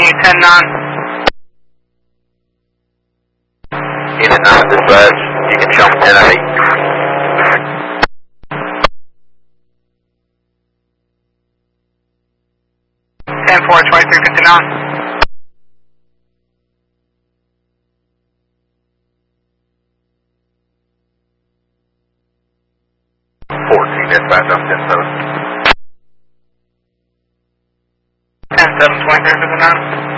you 10-9. Unit 9 dispatch, you can show me 10-8. 10-4, 2359. 14 dispatch, I'm 10-7. 10-7, 2359.